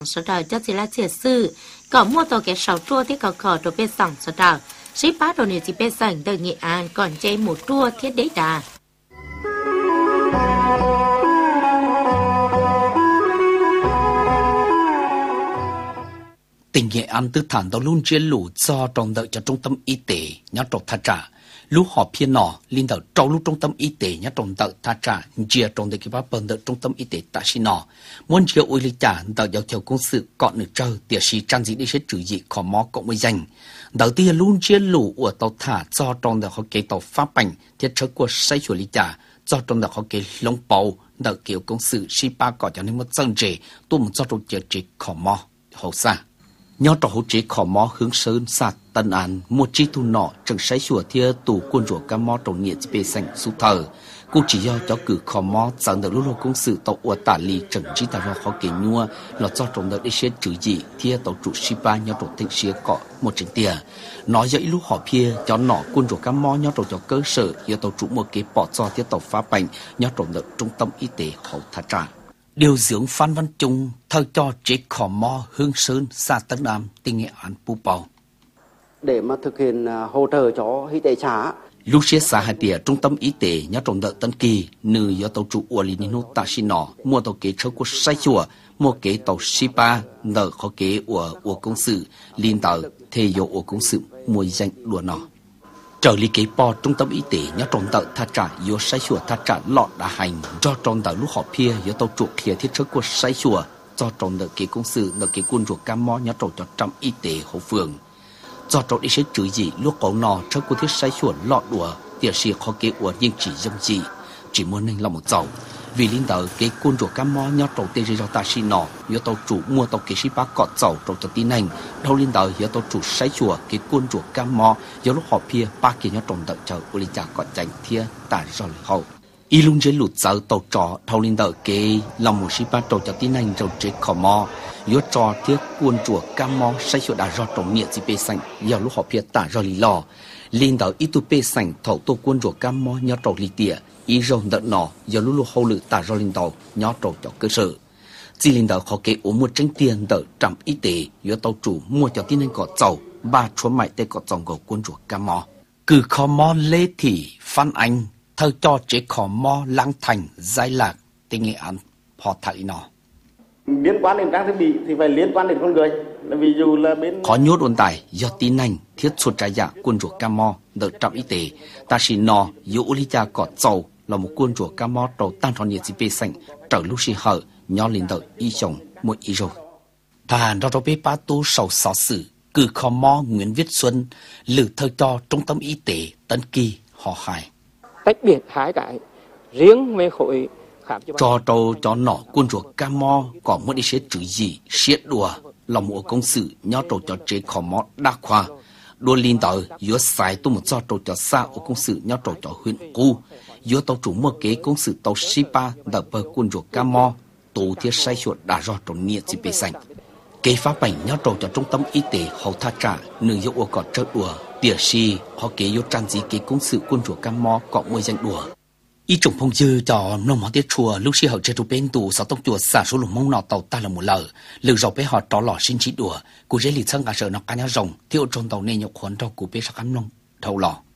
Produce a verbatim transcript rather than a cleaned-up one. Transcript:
số đời cho chỉ là chia sư có mua tàu cái sáu chua thì có khờ đồ bê sòng số đời ship bát đồ này chỉ bê sòng từ Nghệ An còn chơi một chua thiết đấy đà tỉnh Nghệ An tư thản tàu luôn chia lũ cho trong đợi cho trung tâm y tế nhớ trộn thà trả lúc họ phiên nọ liên đợi trâu lúc trung tâm y tế nhớ trộn đợi thà trả chia trộn đợi cái bắp bần đợi trung tâm y tế tại xin nọ muốn chia ui lý trả đợi giao theo công sự cọn nửa trâu tiệt sĩ trang gì đi sẽ trừ dị khó mó cộng với danh đợi tia luôn chia lũ ở tàu thả cho trong đợi họ kế tàu pháp bành thiết trở của say chuột lý trả cho trong đợi họ kế lông bầu đợi kiểu công sự si ba cọ cho nên một dân rể tôi muốn cho trong chia chỉ khó mó hậu xa nhớ trò hỗ trợ khó mò hướng sơn sạt tân an một chi thu nọ chẳng sấy sủa thia tù quân ruột cam mò trồng nhiệt bề xanh su thờ cô chỉ do cho cử khó mò chẳng được lúc lúc công sự tàu uất tả lì chẳng chỉ ta ra khó kể nhua nó cho trồng được để xếp chữ gì thia tàu trụ shipa nhớ trồng thịnh xía cọ một trình tiền nói dậy lúc họ phia cho nọ quân ruột cam mò nhớ trồng cho cơ sở nhớ tàu trụ một cái bỏ cho thia tàu phá bành nhớ trồng được trung tâm y tế hậu thả trả điều dưỡng Phan Văn Trung thơ cho chế khó mò Hương Sơn xã Tân Nam tỉnh Nghệ An Pú Bầu để mà thực hiện hỗ trợ cho y tế xã lúc xế xã hai tỉa trung tâm y tế nhớ trồng đợi Tân Kỳ nữ do tàu trụ của Lý Nô Tạ Xì Nọ mua tàu kế châu của sai chùa mua kế tàu Shipa nợ khó kế của của công sự liên tờ thề dụ của công sự mua danh đùa nọ trở lý kế bò trung tâm y tế nhớ trồng đợi thà trả do sai chùa thà trả lọt đã hành do trồng đợi lúc họ phia do tàu trụ kia thiết trước của sai chùa do trồng đợi kế công sự nợ kế quân ruột cam mò nhớ trồng cho trăm y tế hậu phường do trồng đi sẽ chữ gì lúc có nọ trước của thiết sai chùa lọt đùa tiệt sĩ khó kế của nhưng chỉ dâm gì chỉ muốn nên là một dầu vì linh tờ kế quân ruột cam mò nhớ trồng tê do ta xin nọ do tàu chủ mua tàu kế sĩ bác cọt dầu trồng cho tin hành đâu linh tờ do tàu chủ sai chùa kế quân ruột cam mò do lúc họ phia ba kia nhớ trồng đợi chờ của linh trả cọt dành thia tả do hậu y lung chế lụt giờ tàu trò thâu linh tờ kế lòng một sĩ bác trồng cho tin hành trồng chế khó mò do trò thiết quân ruột cam mò sai chùa đã do trồng nhiệt gì bê xanh do lúc họ phia tả do lý lò linh tờ ít tu bê xanh thầu tô quân ruột cam mò nhớ trồng lý tỉa ý rồng đợt nọ do lúc lúc hậu lự tả do linh tàu nhó trầu cho cơ sở chỉ linh tàu khó kế ốm một tranh tiền đợt trạm y tế do tàu chủ mua cho tin nên có dầu ba chúa mại tê có dòng gầu quân ruột cam mò cử khó mò Lê Thị Phan Anh thơ cho chế khó mò Lang Thành Giai Lạc tỉnh Nghệ An họ thải nọ liên quan đến trang thiết bị thì phải liên quan đến con người là ví dụ là bên khó nhốt ôn tài do tin anh thiết xuất trái dạ quân ruột cam mò đợt trạm y tế ta chỉ nọ dụ lý cha có dầu là một quân ruột cam mò đầu tan tròn nhiệt bê xanh trở lúc xì hở nhỏ lên đợi y chồng một y rồi thà đó đâu biết ba tu sầu sọ sử cử khó mò Nguyễn Viết Xuân lử thơ cho trung tâm y tế Tân Kỳ họ hải tách biệt hai cái riêng về khối cho trâu cho nọ quân ruột cam mò còn muốn đi xếp chữ gì xiết đùa là một công sự nhỏ trâu cho chế khó mò đa khoa đua liên tờ giữa sai tu một cho trâu cho xa ở công sự nhỏ trâu cho huyện cu giữa tàu chủ mua kế công sự tàu Shipa đợt bờ quân ruột cam mò tù thiết sai chuột đã do trâu nhiệt gì bê xanh kế phá bảnh nhỏ trâu cho trung tâm y tế hậu tha trả nữ dụ ở cọt trơ đùa tiệt si họ kế yếu trang gì kế công sự quân ruột cam mò cọ môi danh đùa ý trùng phong dư cho nông mỏ tiết chùa lúc xí hậu chơi trụ bên tù sáu tông chùa xả số lùng mông nọ tàu ta là một lờ lừa dọc bé họ trò lò xin chỉ đùa cụ dễ lì thân cả sợ nó cá nhau rồng thiếu trôn tàu nên nhục khuẩn trong cụ bé sắc cắm nông thâu lò